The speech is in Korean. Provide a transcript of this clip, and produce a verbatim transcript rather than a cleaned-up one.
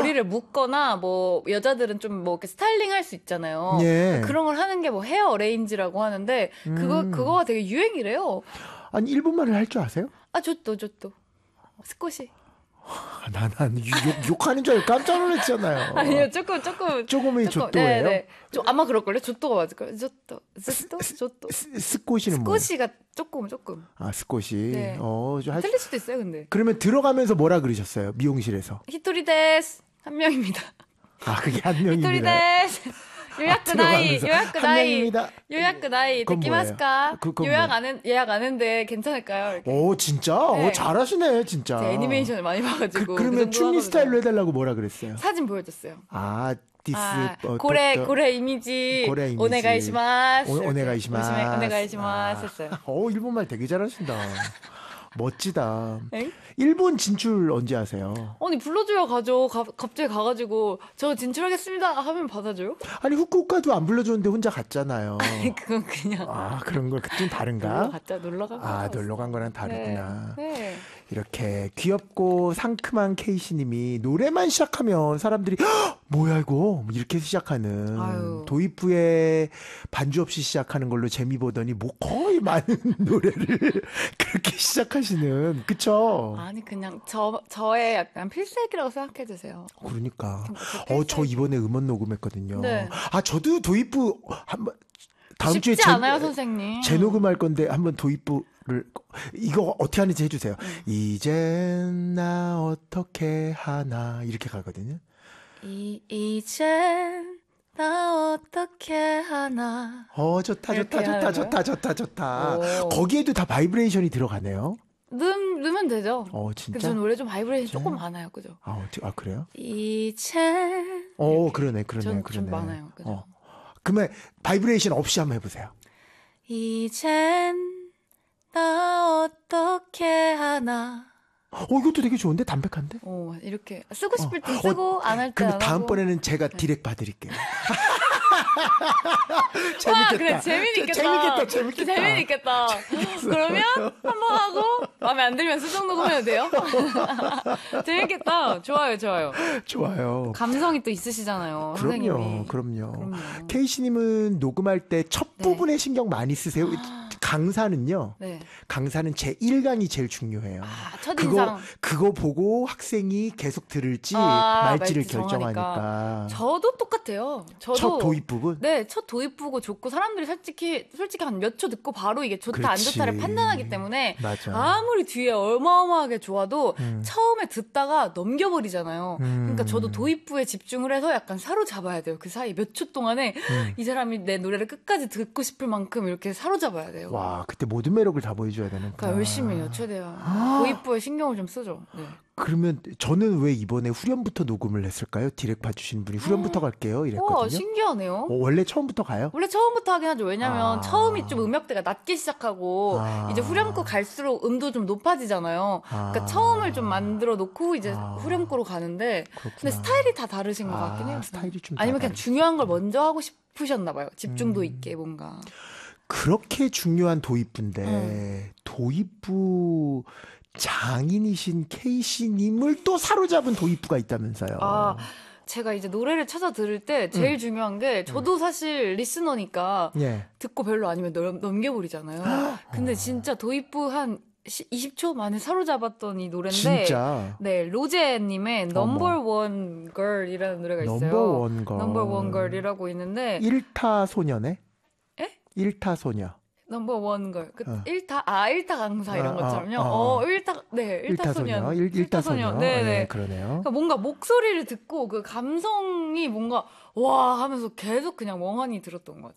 머리를 묶거나 뭐 여자들은 좀 뭐 이렇게 스타일링 할 수 있잖아요. 예. 그런 걸 하는 게 뭐 헤어 어레인지라고 하는데 그거 음. 그거가 되게 유행이래요. 아니 일본말을 할 줄 아세요? 아, 좋또 좋또. 스쿼시. 난, 난 욕, 욕하는 줄 알고 깜짝 놀랐잖아요. 아니요, 조금, 조금. 조금이 조금, 조또예요? 네네. 좀, 아마 그럴걸요? 조또가 맞을걸요? 조또. 조또? 조또. 스꼬시는 뭐? 스꼬시가 조금, 조금. 아, 스꼬시. 네. 어, 할... 틀릴 수도 있어요, 근데. 그러면 들어가면서 뭐라 그러셨어요? 미용실에서. 히토리 데스. 한 명입니다. 아, 그게 한 명입니다. 히토리 데스. 요약 그 나이, 요약 그 나이, 요약 그 나이, 듣기마스까? 그, 요약 뭐예요? 안, 했, 예약 안 했는데 괜찮을까요? 이렇게. 오, 진짜? 네. 오, 잘하시네, 진짜. 제가 애니메이션을 많이 봐가지고. 그, 그러면 춤리 스타일로 해달라고 뭐라 그랬어요? 사진 보여줬어요. 아, 디스. 아, 어, 고래, 또, 또. 고래 이미지. 고래 이미지. 오네가이시마스. 오, 오네가이시마스. 오네가이시마스 아. 했어요. 어, 일본말 되게 잘하신다. 멋지다. 엥? 일본 진출 언제 하세요? 아니 불러줘야 가죠. 가, 갑자기 가가지고 저 진출하겠습니다 하면 받아줘요? 아니 후쿠오카도 안 불러줬는데 혼자 갔잖아요. 아니 그건 그냥 아 그런 거 좀 다른가? 놀러 갔자 놀러 간 아 놀러 간 거랑 다르구나. 네. 네. 이렇게 귀엽고 상큼한 케이씨님이 노래만 시작하면 사람들이 헉! 뭐야 이거 이렇게 시작하는 아유. 도입부에 반주 없이 시작하는 걸로 재미 보더니 뭐 거의 많은 노래를 그렇게 시작하시는 그쵸? 아니 그냥 저 저의 약간 필살기라고 생각해 주세요. 그러니까 어 저 이번에 음원 녹음했거든요. 네. 아 저도 도입부 한번 다음 쉽지 주에 재, 않아요 선생님. 재녹음할 건데 한번 도입부를 이거 어떻게 하는지 해주세요. 음. 이젠 나 어떻게 하나 이렇게 가거든요. 이 이젠 나 어떻게 하나. 어 좋다 좋다 좋다 하는 좋다 좋다 좋다. 오. 거기에도 다 바이브레이션이 들어가네요. 넣, 넣으면 되죠. 어 근데 진짜? 저는 원래 좀 바이브레이션 진짜? 조금 많아요, 그죠? 아, 어떻게, 아 그래요? 이젠. 어 그러네 그러네 전, 그러네. 좀 많아요, 그죠? 어. 그러면 바이브레이션 없이 한번 해보세요. 이젠 나 어떻게 하나. 어 이것도 되게 좋은데 담백한데? 오, 이렇게 쓰고 싶을 때 어, 쓰고 어, 안 할 때 그러면 안 하고. 다음번에는 제가 디렉 봐드릴게요. 와, 재밌겠다. 그래 재미있겠다. 재밌겠다, 재밌겠다. 재미있겠다. 그러면 한 번 하고 마음에 안 들면 수정 녹음해도 돼요? 재밌겠다. 좋아요, 좋아요. 좋아요. 감성이 또 있으시잖아요, 그럼요, 선생님이. 그럼요. 그럼요. 케이씨님은 녹음할 때 첫 네. 부분에 신경 많이 쓰세요? 강사는요. 네. 강사는 제일 강이 제일 중요해요. 아, 첫인상. 그거 그거 보고 학생이 계속 들을지 아, 말지를 말지 결정하니까. 저도 똑같아요. 저도 첫 도입 부분? 네, 첫 도입 부고 좋고 사람들이 솔직히 솔직히 한 몇 초 듣고 바로 이게 좋다 안 그렇지. 좋다를 판단하기 때문에 맞아. 아무리 뒤에 어마어마하게 좋아도 음. 처음에 듣다가 넘겨버리잖아요. 음. 그러니까 저도 도입부에 집중을 해서 약간 사로잡아야 돼요. 그 사이 몇 초 동안에 음. 이 사람이 내 노래를 끝까지 듣고 싶을 만큼 이렇게 사로잡아야 돼요. 와, 그때 모든 매력을 다 보여줘야 되는 그러니까 열심히 해요, 최대한. 도입부에 신경을 좀 쓰죠. 네. 그러면 저는 왜 이번에 후렴부터 녹음을 했을까요? 디렉 봐주신 분이 후렴부터 갈게요 이랬거든요. 우와, 신기하네요. 어, 원래 처음부터 가요? 원래 처음부터 하긴 하죠. 왜냐면 아. 처음이 좀 음역대가 낮게 시작하고 아. 이제 후렴구 갈수록 음도 좀 높아지잖아요. 아. 그러니까 처음을 좀 만들어 놓고 이제 아. 후렴구로 가는데 그렇구나. 근데 스타일이 다 다르신 것 아, 같긴 해요. 스타일이 좀 아니면 다 그냥 다르시죠. 중요한 걸 먼저 하고 싶으셨나 봐요. 집중도 음. 있게 뭔가. 그렇게 중요한 도입부인데 음. 도입부 장인이신 케이씨님을 또 사로잡은 도입부가 있다면서요. 아, 제가 이제 노래를 찾아 들을 때 제일 음. 중요한 게 저도 사실 리스너니까 예. 듣고 별로 아니면 넘, 넘겨버리잖아요. 근데 진짜 도입부 한 이십 초 만에 사로잡았던 이 노래인데 진짜. 네, 로제님의 넘버 원 걸이라는 노래가 있어요. 넘버 원 걸. 넘버 원 걸이라고 있는데 일타 소녀네? 에? 일타 소녀. 넘버 원 걸. 그 어. 일타 아 일타 강사 이런 어, 것처럼요. 어, 어, 어. 일타 네, 일타, 소년. 일, 일타 소녀. 네, 네. 네, 그러네요. 그러니까 뭔가 목소리를 듣고 그 감성이 뭔가 와 하면서 계속 그냥 멍하니 들었던 것